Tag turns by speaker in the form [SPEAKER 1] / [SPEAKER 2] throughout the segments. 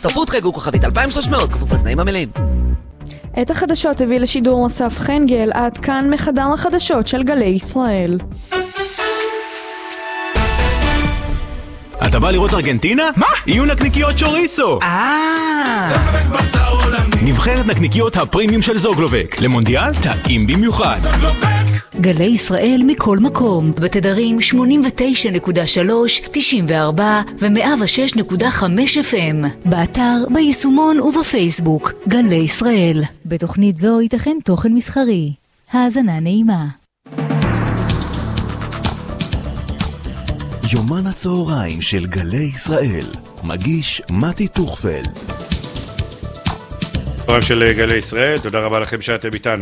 [SPEAKER 1] הצטרפו ותחגגו כוכבית 2300, כפוף לתנאים המלאים.
[SPEAKER 2] את החדשות הביא לשידור אסף חנגל, עד כאן מחדר החדשות של גלי ישראל.
[SPEAKER 3] אתה בא לראות ארגנטינה? מה? יהיו נקניקיות צ'וריסו! נבחרת נקניקיות הפרימיום של זוגלובק. למונדיאל טעים במיוחד.
[SPEAKER 4] גלי ישראל מכל מקום, בתדרים 89.3, 94 ו-106.5 FM. באתר, ביישומון ובפייסבוק. גלי ישראל. בתוכנית זו ייתכן תוכן מסחרי. האזנה נעימה.
[SPEAKER 5] יומן הצהריים של גלי ישראל. מגיש מתי טוכפלד.
[SPEAKER 6] צהריים של גלי ישראל, תודה רבה לכם שאתם איתנו.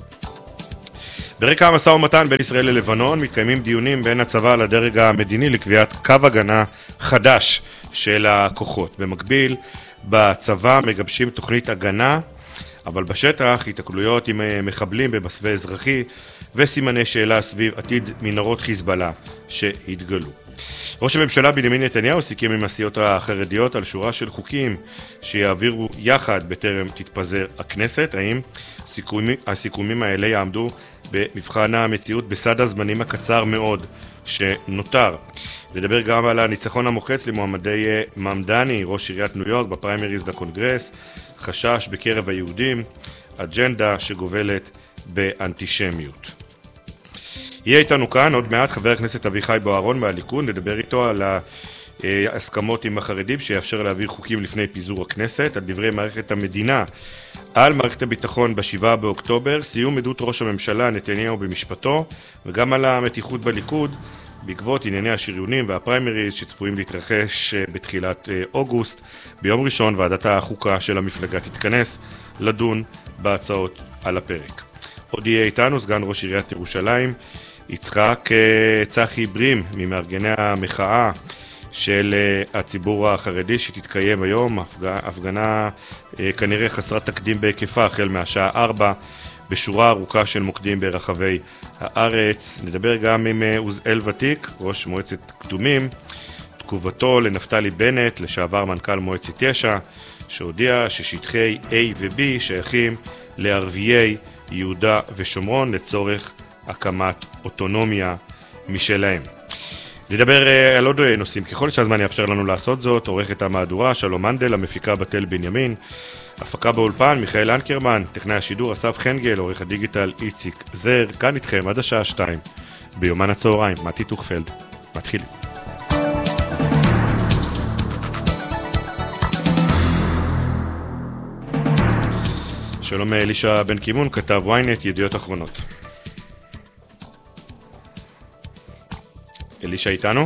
[SPEAKER 6] ברקע המשא ומתן בין ישראל ללבנון מתקיימים דיונים בין הצבא לדרג המדיני לקביעת קו הגנה חדש של הכוחות. במקביל, בצבא מגבשים תוכנית הגנה, אבל בשטח התקלויות עם מחבלים במסווה אזרחי וסימני שאלה סביב עתיד מנהרות חיזבאללה שהתגלו. ראש הממשלה בנימין נתניהו סיכם עם הסיעות החרדיות על שורה של חוקים שיעבירו יחד בטרם תתפזר הכנסת. האם הסיכומים האלה יעמדו במבחן המציאות בסד הזמנים הקצר מאוד שנותר? לדבר גם על הניצחון המוחץ למועמדי ממדני, ראש עיריית ניו יורק, בפריימריז לקונגרס, חשש בקרב היהודים, אג'נדה שגובלת באנטישמיות. יהיה איתנו כאן עוד מעט חבר הכנסת אביחי בוארון מהליכוד, נדבר איתו על ההסכמות עם החרדים שיאפשר להעביר חוקים לפני פיזור הכנסת, על דברי מערכת המדינה, על מערכת הביטחון ב7 באוקטובר, סיום עדות ראש הממשלה נתניהו במשפטו, וגם על המתיחות בליכוד בעקבות ענייני השריונים והפריימריז שצפויים להתרחש בתחילת אוגוסט. ביום ראשון ועדת החוקה של המפלגה תתכנס לדון בהצעות על הפרק. עוד יהיה איתנו סגן ראש עיריית ירושלים, יצחק צחי ברים, ממארגני המחאה של הציבור החרדי שתתקיים היום, הפגנה כנראה חסרת תקדים בהיקפה החל מהשעה 4 בשורה ארוכה של מוקדים ברחבי הארץ. נדבר גם עם עוזאל ותיק, ראש מועצת קדומים, תגובתו לנפתלי בנט, לשעבר מנכ"ל מועצת יש"ע, שהודיע ששטחי A ו-B שייכים לערביי יהודה ושומרון לצורך הקמת אוטונומיה משלהם. נדבר על עוד נושאים ככל שהזמן יאפשר לנו לעשות זאת. עורכת המהדורה שלום מנדל, המפיקה בתל בנימין, הפקה באולפן מיכאל אנקרמן, טכנאי השידור אסף חנגל, עורך הדיגיטל איציק זר. כאן איתכם עד השעה 2 ביומן הצהריים, מתי טוכפלד. מתחילים. שלום אלישע בן קימון, כתב ynet, ידיעות אחרונות. אלישע איתנו?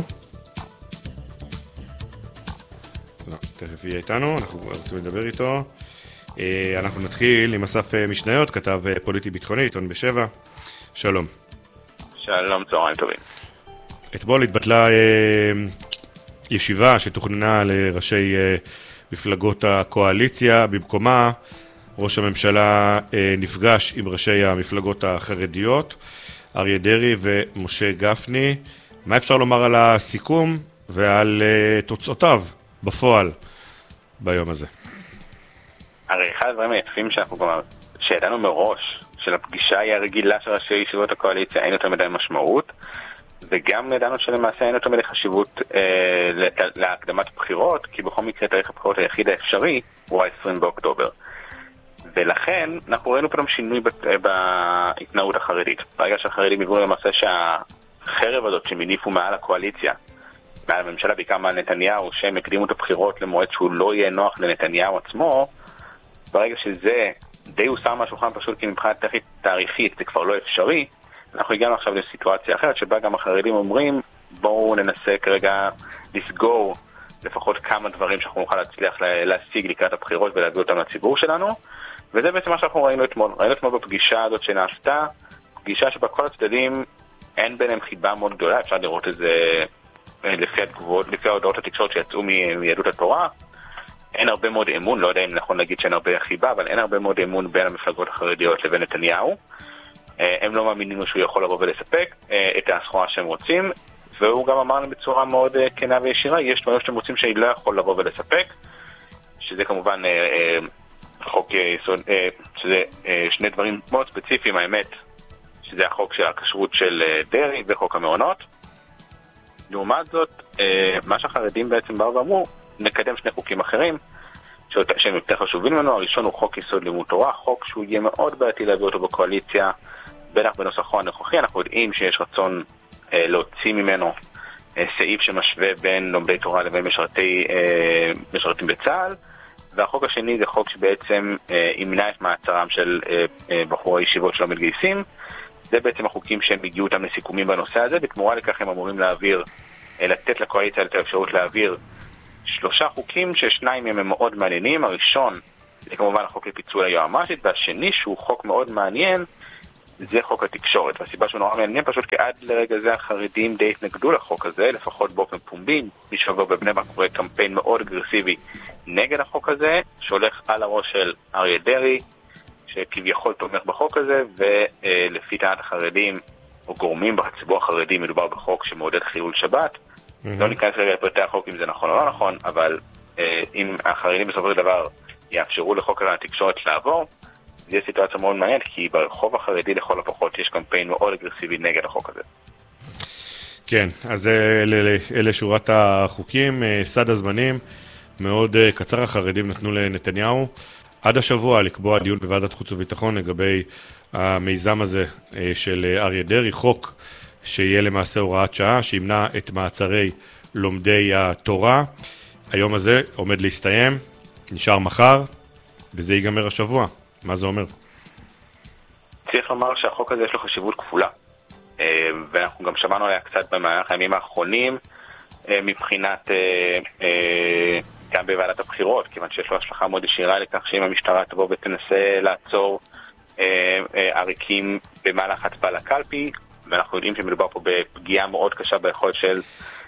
[SPEAKER 6] לא, תכף יהיה איתנו, אנחנו רוצים לדבר איתו. אנחנו נתחיל עם אסף משניות, כתב פוליטי ביטחוני, עיתון ב7. שלום.
[SPEAKER 7] שלום, צהריים טובים.
[SPEAKER 6] אתמול התבטלה ישיבה שתוכננה לראשי מפלגות הקואליציה. במקומה ראש הממשלה נפגש עם ראשי המפלגות החרדיות, אריה דרעי ומשה גפני. מה אפשר לומר על הסיכום ועל תוצאותיו בפועל ביום הזה?
[SPEAKER 7] הרי אחד הדברים היפים שידענו מראש של הפגישה היא הרגילה של ראשי ישיבות הקואליציה, אין יותר מדי משמעות, וגם ידענו שלמעשה אין יותר מדי חשיבות להקדמת בחירות, כי בכל מקרה תאריך הבחירות היחיד האפשרי הוא ה-20 באוקטובר. ולכן אנחנו ראינו פתאום שינוי בהתנהגות החרדית. ברגע שהחרדים הבינו למעשה שהחרב הזאת שמניפו מעל הקואליציה, מעל הממשלה, בעיקר מעל נתניהו, שהם הקדימו את הבחירות למועד שהוא לא יהיה נוח לנתניהו עצמו, ברגע שזה די הוסר מהשולחן פשוט כי מבחינת תאריכית זה כבר לא אפשרי, אנחנו הגענו עכשיו לסיטואציה אחרת שבה גם החרדים אומרים בואו ננסה כרגע לסגור לפחות כמה דברים שאנחנו נוכל להשיג לקראת הבחירות ולהביא אותם לציבור שלנו, וזה בעצם מה שאנחנו ראינו אתמול. ראינו אתמול בפגישה הזאת שנעשתה, פגישה שבה כל הצדדים אין ביניהם חיבה מאוד גדולה, אפשר לראות את זה לפי התגובות, לפי ההודעות התקשורת שיצאו מיהדות התורה. אין הרבה מאוד אמון, לא יודע אם נכון להגיד שאין הרבה חיבה, אבל אין הרבה מאוד אמון בין המפלגות החרדיות לבין נתניהו. הם לא מאמינים שהוא יכול לבוא ולספק את הסחורה שהם רוצים, והוא גם אמר להם בצורה מאוד כנה וישירה, יש דברים שאתם רוצים שאני לא יכול לבוא ולספק, שזה כמובן חוק יסוד, שזה שני דברים מאוד ספציפיים, האמת, שזה החוק של הכשרות של דרעי וחוק המעונות. לעומת זאת, מה שהחרדים בעצם באו ואמרו, נקדם שני חוקים אחרים, שהם יותר חשובים לנו. הראשון הוא חוק יסוד לימוד תורה, חוק שהוא יהיה מאוד בעייתי להביא אותו בקואליציה, בטח בנוסחו הנוכחי. אנחנו יודעים שיש רצון להוציא ממנו סעיף שמשווה בין לומדי תורה לבין משרתים בצה"ל, והחוק השני זה חוק שבעצם ימנע את מעצרם של בחורי ישיבות שלא מתגייסים. זה בעצם החוקים שהם הגיעו אותם לסיכומים בנושא הזה, בתמורה לכך הם אמורים לתת לקואליציה את האפשרות להעביר 3 חוקים ששניים מהם הם מאוד מעניינים. הראשון זה כמובן החוק לפיצול היועמ"שית, והשני שהוא חוק מאוד מעניין זה חוק התקשורת. והסיבה שהוא נורא מעניין פשוט כי עד לרגע זה החרדים די התנגדו לחוק הזה, לפחות באופן פומבי. מי שעובר בבני ברק קורא קמפיין מאוד אגרסיבי נגד החוק הזה, שהולך על הראש של אריה דרעי, שכביכול תומך בחוק הזה, ולפי טענת החרדים או גורמים בציבור החרדי מדובר בחוק שמעודד חילול שבת. לא ניכנס רגע לפרטי החוק אם זה נכון או לא נכון, אבל אם החרדים בסופו של דבר יאפשרו לחוק התקשורת לעבור, זה יהיה סיטואציה מאוד מעניינת, כי ברחוב החרדי לכל הפחות יש קמפיין מאוד אגרסיבי נגד החוק הזה.
[SPEAKER 6] כן, אז אלה שורת החוקים, סד הזמנים מאוד קצר. החרדים נתנו לנתניהו עד השבוע לקבוע דיון בוועדת חוץ וביטחון לגבי המיזם הזה של אריה דרעי, חוק שיהיה למעשה הוראת שעה שימנע את מעצרי לומדי התורה. היום הזה עומד להסתיים, נשאר מחר, וזה ייגמר השבוע. מה זה אומר?
[SPEAKER 7] צריך לומר שהחוק הזה יש לו חשיבות כפולה, ואנחנו גם שמענו עליה קצת במהלך הימים האחרונים, מבחינת גם בוועדת הבחירות, כיוון שיש לו השלכה מאוד ישירה לכך שאם המשטרה תבוא ותנסה לעצור עריקים במהלך הצבעה לקלפי, ואנחנו יודעים שמדובר פה בפגיעה מאוד קשה ביכולת של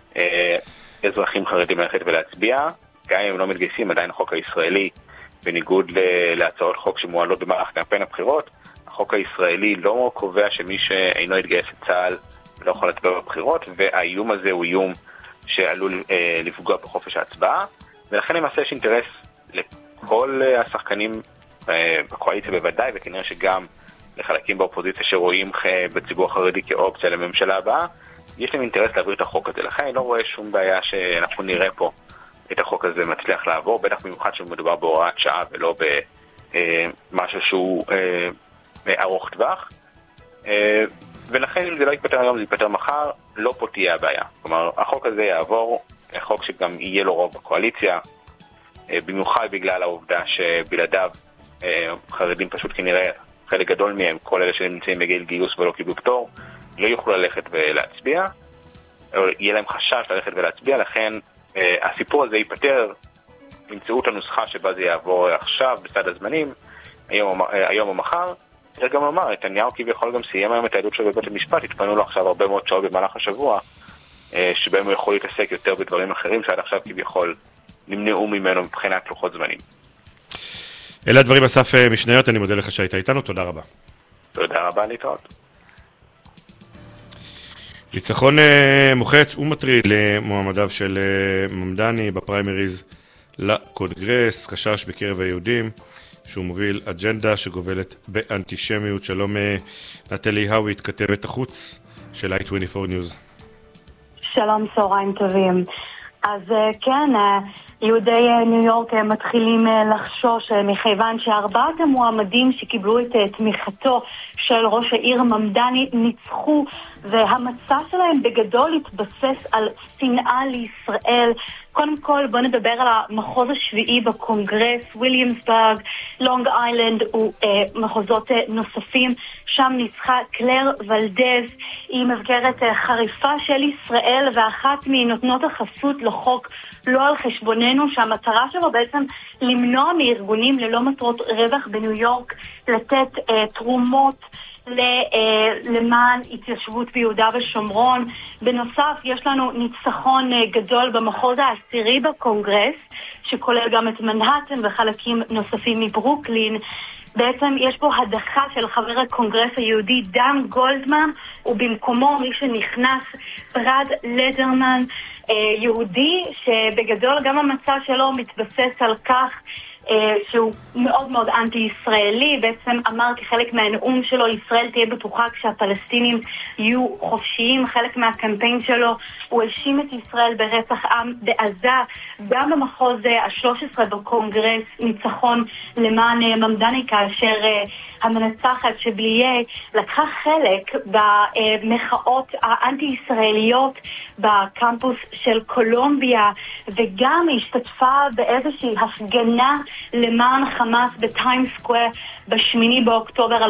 [SPEAKER 7] אזרחים חרדים ללכת ולהצביע, גם אם הם לא מתגייסים. עדיין החוק הישראלי, בניגוד להצעות חוק שמועלות במהלך קמפיין הבחירות, החוק הישראלי לא קובע שמי שאינו יתגייס לצה"ל לא יכול להצביע בבחירות, והאיום הזה הוא איום שעלול לפגוע בחופש ההצבעה, ולכן למעשה יש אינטרס לכל השחקנים בקואליציה בוודאי, וכנראה שגם לחלקים באופוזיציה שרואים בציבור החרדי כאופציה לממשלה הבאה, יש להם אינטרס להעביר את החוק הזה. לכן אני לא רואה שום בעיה שאנחנו נראה פה את החוק הזה מצליח לעבור, בטח במיוחד שמדובר בהוראת שעה ולא במשהו שהוא ארוך טווח. ולכן אם זה לא יתפטר היום, זה יתפטר מחר, לא פה תהיה הבעיה. כלומר, החוק הזה יעבור, החוק שגם יהיה לו רוב בקואליציה, במיוחד בגלל העובדה שבלעדיו חרדים פשוט כנראה חלק גדול מהם, כל אלה שנמצאים בגיל גיוס ולא קיבלו פטור, לא יוכלו ללכת ולהצביע, או יהיה להם חשש ללכת ולהצביע. לכן הסיפור הזה ייפטר, ימצאו את הנוסחה שבה זה יעבור עכשיו בסד הזמנים, היום או מחר. צריך גם לומר, נתניהו כביכול גם סיים היום את העדות שלו בבית המשפט, התפנו לו עכשיו הרבה מאוד שעות במהלך השבוע, שבהם הוא יכול להתעסק יותר בדברים אחרים שעד עכשיו כביכול נמנעו ממנו מבחינת לוחות זמנים.
[SPEAKER 6] אלה הדברים, אסף משניות, אני מודה לך שהיית איתנו, תודה רבה.
[SPEAKER 7] תודה רבה, להתראות.
[SPEAKER 6] ניצחון מוחץ ומטריד למועמדיו של ממדני בפריימריז לקונגרס, חשש בקרב היהודים שהוא מוביל אג'נדה שגובלת באנטישמיות. שלום נטלי הוויט, כתבת החוץ של i24 News.
[SPEAKER 8] שלום, צהריים טובים. אז כן, יהודי ניו יורק מתחילים לחשוש מכיוון שארבעת המועמדים שקיבלו את תמיכתו של ראש העיר ממדני ניצחו, והמצע שלהם בגדול התבסס על שנאה לישראל. קודם כל בוא נדבר על המחוז השביעי בקונגרס, וויליאמסברג, לונג איילנד ומחוזות נוספים. שם ניצחה קלר ולדז, היא מבקרת חריפה של ישראל ואחת מנותנות החסות לחוק לא על חשבוננו, שהמטרה שלו בעצם למנוע מארגונים ללא מטרות רווח בניו יורק לתת תרומות למען התיישבות ביהודה ושומרון. בנוסף, יש לנו ניצחון גדול במחוז העשירי בקונגרס, שכולל גם את מנהטן וחלקים נוספים מברוקלין. בעצם יש פה הדחה של חבר הקונגרס היהודי דן גולדמן, ובמקומו מי שנכנס ברד לדרמן, יהודי שבגדול גם המצע שלו מתבסס על כך שהוא מאוד מאוד אנטי-ישראלי. בעצם אמר כחלק מהנאום שלו, ישראל תהיה בטוחה כשהפלסטינים יהיו חופשיים. חלק מהקמפיין שלו הוא האשים את ישראל ברצח עם בעזה. גם במחוז ה-13 בקונגרס ניצחון למען ממדני, כאשר המנצחת שבליה לקחה חלק במחאות האנטי-ישראליות בקמפוס של קולומביה, וגם השתתפה באיזושהי הפגנה למען חמאס בטיימס סקוואר ב8 באוקטובר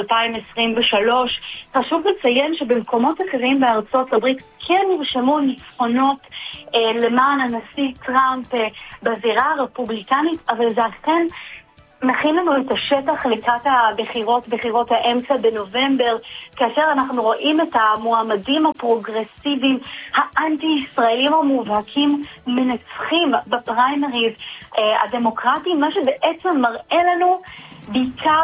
[SPEAKER 8] 2023. חשוב לציין שבמקומות אחרים בארצות הברית כן נרשמו ניצחונות למען הנשיא טראמפ בזירה הרפובליקנית, אבל זה אכן מכין לנו את השטח לקראת בחירות האמצע בנובמבר, כאשר אנחנו רואים את המועמדים הפרוגרסיביים האנטי-ישראלים המובהקים מנצחים בפריימריז הדמוקרטיים, מה שבעצם מראה לנו בעיקר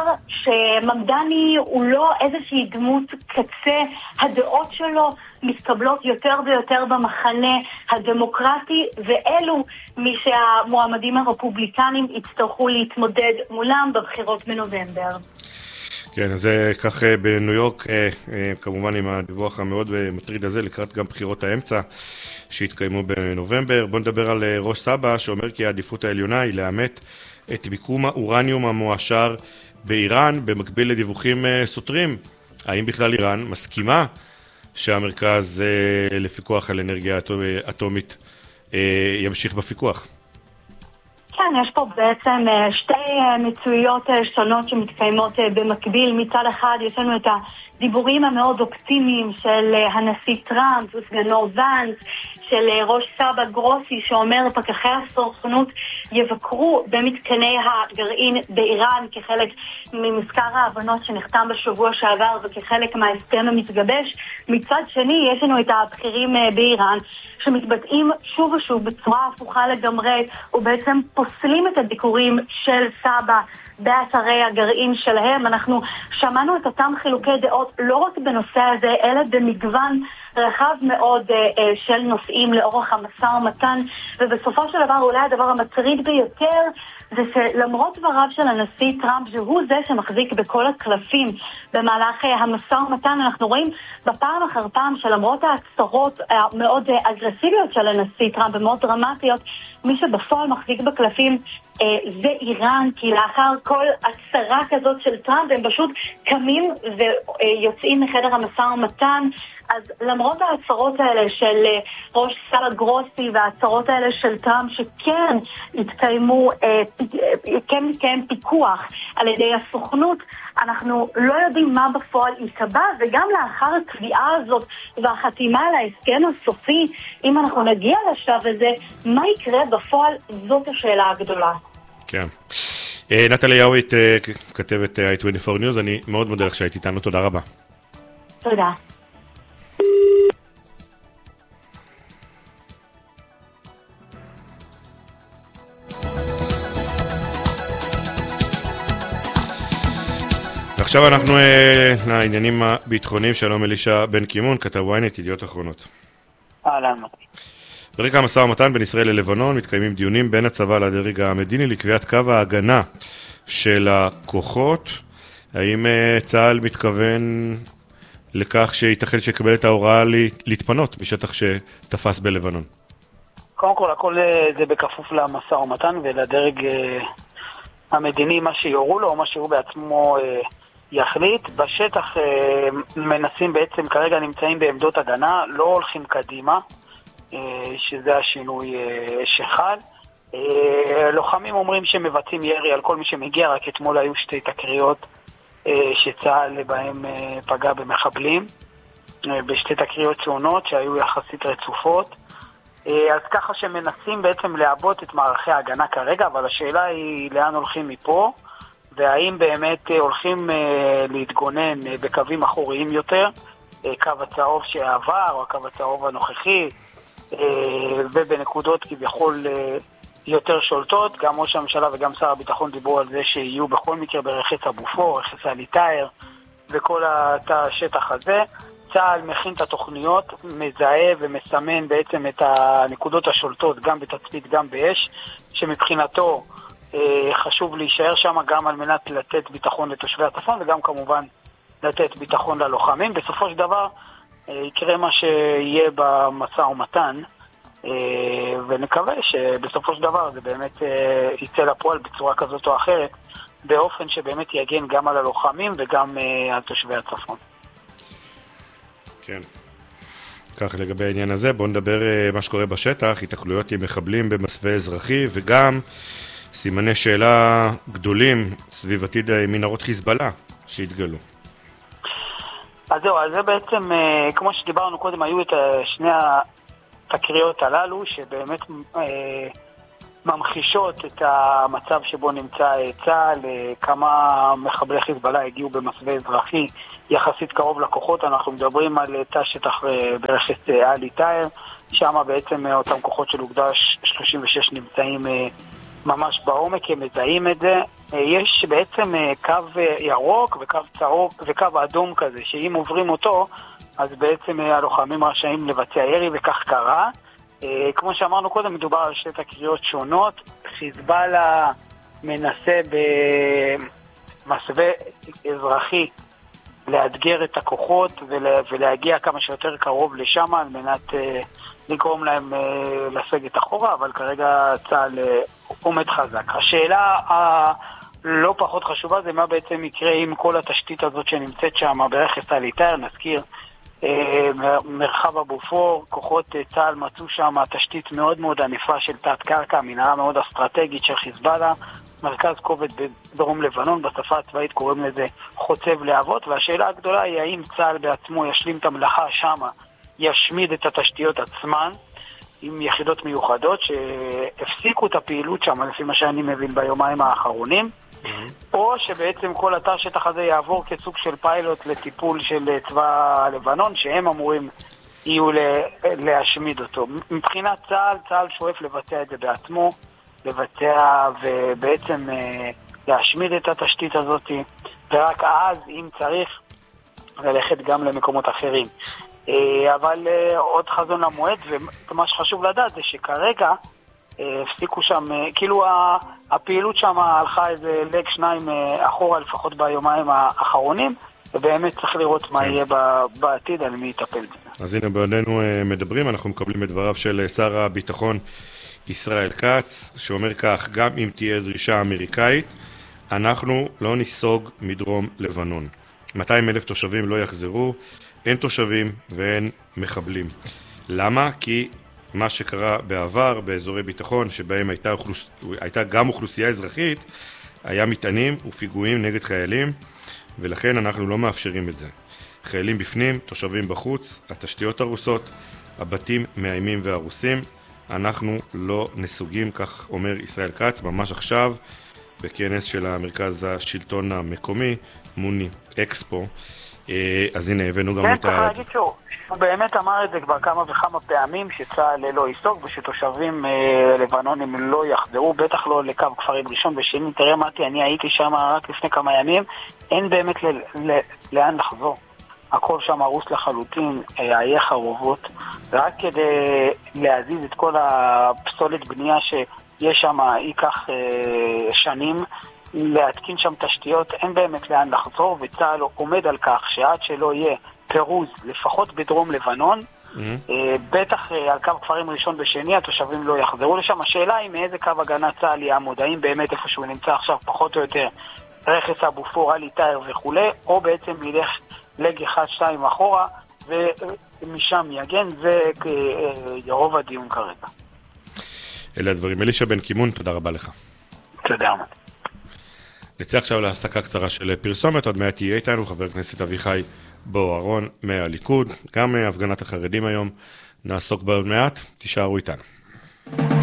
[SPEAKER 8] שממדני הוא לא איזושהי דמות קצה. הדעות שלו מתקבלות יותר ויותר במחנה הדמוקרטי, ואלו מי שהמועמדים הרפובליקנים יצטרכו להתמודד מולם בבחירות בנובמבר.
[SPEAKER 6] כן, אז זה כך בניו יורק, כמובן עם הדיווח המאוד מטריד הזה, לקראת גם בחירות האמצע שהתקיימו בנובמבר. בוא נדבר על ראש סבא, שאומר כי העדיפות העליונה היא לאמת את מיקום האורניום המועשר באיראן, במקביל לדיווחים סותרים. האם בכלל איראן מסכימה שהמרכז לפיקוח על אנרגיה אטומית ימשיך בפיקוח?
[SPEAKER 8] כן, יש פה בעצם שתי מצויות שונות שמתקיימות במקביל. מצד אחד יש לנו את הדיבורים המאוד אופטימיים של הנשיא טראמפ וסגנו ואנס, של ראש סבא גרוסי, שאומר פקחי הסוכנות יבקרו במתקני הגרעין באיראן כחלק ממזכר ההבנות שנחתם בשבוע שעבר וכחלק מההסכם המתגבש. מצד שני יש לנו את הבכירים באיראן שמתבטאים שוב ושוב בצורה הפוכה לגמרי, ובעצם פוסלים את הביקורים של סבא באתרי הגרעין שלהם. אנחנו שמענו את אותם חילוקי דעות לא רק בנושא הזה, אלא במגוון רחב מאוד של נושאים לאורך המשא ומתן, ובסופו של דבר אולי הדבר המטריד ביותר זה שלמרות דבריו של הנשיא טראמפ, שהוא זה שמחזיק בכל הקלפים במהלך המשא ומתן, אנחנו רואים בפעם אחר פעם שלמרות ההצהרות המאוד אגרסיביות של הנשיא טראמפ ומאוד דרמטיות, מי שבפועל מחזיק בקלפים זה איראן, כי לאחר כל הצהרה כזאת של טראמפ הם פשוט קמים ויוצאים מחדר המשא ומתן. אז למרות ההצהרות האלה של ראש סבא גרוסי וההצהרות האלה של טראמפ שכן מתקיים פיקוח על ידי הסוכנות, אנחנו לא יודעים מה בפועל יקבע, וגם לאחר הקביעה הזאת והחתימה על ההסכם הסופי, אם אנחנו נגיע לשלב הזה, מה יקרה בפועל? זאת השאלה הגדולה.
[SPEAKER 6] כן. נטלי יאווית, כתבת i24 News, אני מאוד מודה לך שהיית איתנו, תודה רבה.
[SPEAKER 8] תודה.
[SPEAKER 6] עכשיו אנחנו לעניינים הביטחוניים. שלום אלישע בן קימון, כתב ynet, ידיעות אחרונות.
[SPEAKER 9] אהלן.
[SPEAKER 6] ברקע המשא ומתן בין ישראל ללבנון מתקיימים דיונים בין הצבא לדרג המדיני לקביעת קו ההגנה של הכוחות. האם צה"ל מתכוון לכך שייתכן שיקבל את ההוראה להתפנות בשטח שתפס בלבנון?
[SPEAKER 9] קודם כל, הכל זה בכפוף למשא ומתן ולדרג המדיני, מה שיורו לו או מה שהוא בעצמו יחליט. בשטח מנסים בעצם, כרגע נמצאים בעמדות הגנה, לא הולכים קדימה, שזה השינוי שחל. לוחמים אומרים שמבצעים ירי על כל מי שמגיע, רק אתמול היו שתי תקריות שצה"ל בהם פגע במחבלים, בשתי תקריות שונות שהיו יחסית רצופות. אז ככה שמנסים בעצם לעבות את מערכי ההגנה כרגע, אבל השאלה היא לאן הולכים מפה, והאם באמת הולכים להתגונן בקווים אחוריים יותר, קו הצהוב שעבר או הקו הצהוב הנוכחי, ובנקודות כביכול יותר שולטות. גם ראש הממשלה וגם שר הביטחון דיברו על זה שיהיו בכל מקרה ברכס הבופור, רכס הליטאר וכל השטח הזה. צה"ל מכין את התוכניות, מזהה ומסמן בעצם את הנקודות השולטות גם בתצפית גם באש, שמבחינתו חשוב להישאר שם גם על מנת לתת ביטחון לתושבי הצפון וגם כמובן לתת ביטחון ללוחמים. בסופו של דבר יקרה מה שיהיה במשא ומתן, ונקווה שבסופו של דבר זה באמת יצא לפועל בצורה כזאת או אחרת, באופן שבאמת יגן גם על הלוחמים וגם על תושבי הצפון.
[SPEAKER 6] כן. כך לגבי העניין הזה, בואו נדבר מה שקורה בשטח, התקלויות עם מחבלים במסווה אזרחי, וגם סימני שאלה גדולים סביב עתיד מנהרות חיזבאללה שהתגלו.
[SPEAKER 9] אז זהו, אז זה בעצם, כמו שדיברנו קודם, היו את שני התקריות הללו, שבאמת ממחישות את המצב שבו נמצא צה"ל. כמה מחבלי חיזבאללה הגיעו במסווה אזרחי יחסית קרוב לכוחות. אנחנו מדברים על תא שטח ברכס הליטאר, שם בעצם אותם כוחות של אוגדה 36 נמצאים ממש בעומק, הם מזהים את זה. יש בעצם קו ירוק וקו צהוב וקו אדום כזה, שאם עוברים אותו, אז בעצם הלוחמים רשאים לבצע ירי, וכך קרה. כמו שאמרנו קודם, מדובר על שתי תקריות שונות. חיזבאללה מנסה במסווה אזרחי לאתגר את הכוחות ולהגיע כמה שיותר קרוב לשם על מנת לגרום להם לסגת אחורה, אבל כרגע צה"ל עומד חזק. השאלה הלא פחות חשובה זה מה בעצם יקרה עם כל התשתית הזאת שנמצאת שם ברכס הליטאר. נזכיר, מרחב הבופור, כוחות צה"ל מצאו שם תשתית מאוד מאוד ענפה של תת קרקע, מנהרה מאוד אסטרטגית של חיזבאללה, מרכז כובד בדרום לבנון, בשפה הצבאית קוראים לזה חוצב להבות. והשאלה הגדולה היא האם צה"ל בעצמו ישלים את המלאכה שם, ישמיד את התשתיות עצמן עם יחידות מיוחדות שהפסיקו את הפעילות שם, לפי מה שאני מבין ביומיים האחרונים, או שבעצם כל התא שטח הזה יעבור כסוג של פיילוט לטיפול של צבא לבנון, שהם אמורים יהיו להשמיד אותו. מבחינת צה"ל שואף לבצע את זה בעצמו, לבצע ובעצם להשמיד את התשתית הזאת, ורק אז, אם צריך, ללכת גם למקומות אחרים. אבל עוד חזון למועד, ומה שחשוב לדעת זה שכרגע הפסיקו שם, כאילו הפעילות שם הלכה איזה לג שניים אחורה, לפחות ביומיים האחרונים, ובאמת צריך לראות מה יהיה בעתיד, על מי יטפל בזה.
[SPEAKER 6] אז הנה בעודנו מדברים, אנחנו מקבלים את דבריו של שר הביטחון ישראל כץ, שאומר כך: גם אם תהיה דרישה אמריקאית, אנחנו לא ניסוג מדרום לבנון. 200,000 תושבים לא יחזרו, אין תושבים ואין מחבלים. למה? כי מה שקרה בעבר באזורי ביטחון שבהם הייתה גם אוכלוסייה אזרחית, היה מטענים ופיגועים נגד חיילים, ולכן אנחנו לא מאפשרים את זה. חיילים בפנים, תושבים בחוץ, התשתיות הרוסות, הבתים מאיימים והרוסים, אנחנו לא נסוגים, כך אומר ישראל כץ ממש עכשיו בכנס של המרכז השלטון המקומי, מוני אקספו. אז הנה הבאנו גם את ה...
[SPEAKER 9] הוא באמת אמר את זה כבר כמה וכמה פעמים, שצה"ל לא ייסוג ושתושבים לבנונים לא יחזרו, בטח לא לקו כפרים ראשון ושני. תראה מתי, אני הייתי שם רק לפני כמה ימים, אין באמת לאן לחזור. הכל שם הרוס לחלוטין, היה חרובות, רק כדי להזיז את כל הפסולת בנייה שיש שם, ייקח שנים, להתקין שם תשתיות, אין באמת לאן לחזור, וצה"ל עומד על כך שעד שלא יהיה פירוז, לפחות בדרום לבנון, בטח על קו כפרים ראשון ושני, התושבים לא יחזרו לשם. השאלה היא מאיזה קו הגנה צה"ל יעמוד, האם באמת איפה שהוא נמצא עכשיו פחות או יותר רכס הבופור, הליטאר וכו', או בעצם ילך לג 1-2 אחורה ומשם יגן. זה רוב הדיון כרגע.
[SPEAKER 6] אלה הדברים. אלישע בן קימון, תודה רבה לך.
[SPEAKER 9] תודה רבה.
[SPEAKER 6] נצא עכשיו להפסקה קצרה של פרסומת, עוד מעט תהיה איתנו חבר הכנסת אביחי בוארון מהליכוד, גם הפגנת החרדים היום, נעסוק בה עוד מעט, תישארו איתנו.